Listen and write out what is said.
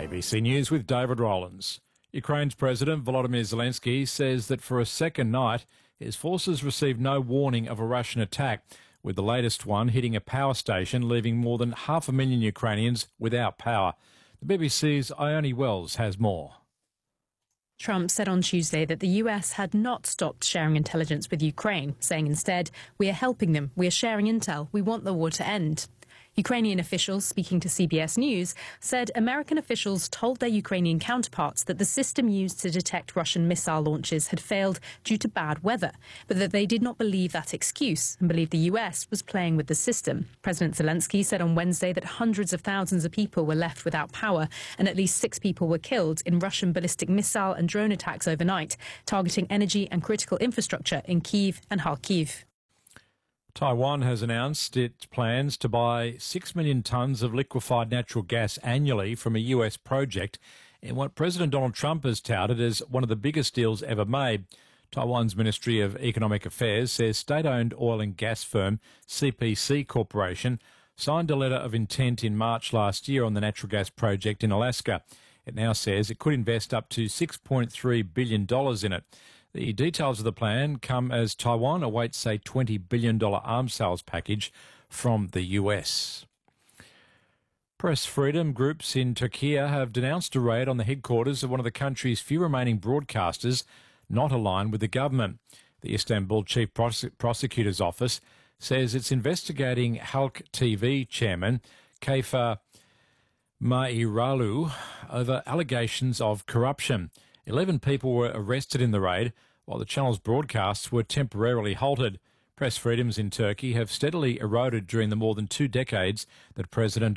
ABC News with David Rowlands. Ukraine's President Volodymyr Zelensky says that for a second night, his forces received no warning of a Russian attack, with the latest one hitting a power station, leaving more than 500,000 Ukrainians without power. The BBC's Ione Wells has more. Trump said on Tuesday that the US had not stopped sharing intelligence with Ukraine, saying instead, "We are helping them, we are sharing intel, we want the war to end." Ukrainian officials speaking to CBS News said American officials told their Ukrainian counterparts that the system used to detect Russian missile launches had failed due to bad weather, but that they did not believe that excuse and believed the US was playing with the system. President Zelensky said on Wednesday that hundreds of thousands of people were left without power and at least 6 people were killed in Russian ballistic missile and drone attacks overnight, targeting energy and critical infrastructure in Kyiv and Kharkiv. Taiwan has announced its plans to buy 6 million tonnes of liquefied natural gas annually from a US project in what President Donald Trump has touted as one of the biggest deals ever made. Taiwan's Ministry of Economic Affairs says state-owned oil and gas firm CPC Corporation signed a letter of intent in March last year on the natural gas project in Alaska. It now says it could invest up to $6.3 billion in it. The details of the plan come as Taiwan awaits a $20 billion arms sales package from the US. Press freedom groups in Turkey have denounced a raid on the headquarters of one of the country's few remaining broadcasters not aligned with the government. The Istanbul Chief Prosecutor's Office says it's investigating Halk TV chairman Kayfa Mairalu over allegations of corruption. 11 people were arrested in the raid, while the channel's broadcasts were temporarily halted. Press freedoms in Turkey have steadily eroded during the more than 2 decades that President